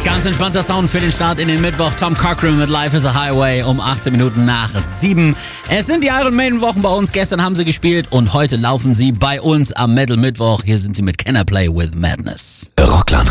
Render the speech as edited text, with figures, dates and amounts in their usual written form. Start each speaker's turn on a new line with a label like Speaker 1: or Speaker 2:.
Speaker 1: Ganz entspannter Sound für den Start in den Mittwoch. Tom Cochrane mit Life is a Highway um 18 Minuten nach 7. Es sind die Iron Maiden Wochen bei uns. Gestern haben sie gespielt und heute laufen sie bei uns am Metal Mittwoch. Hier sind sie mit Can I Play with Madness.
Speaker 2: Rockland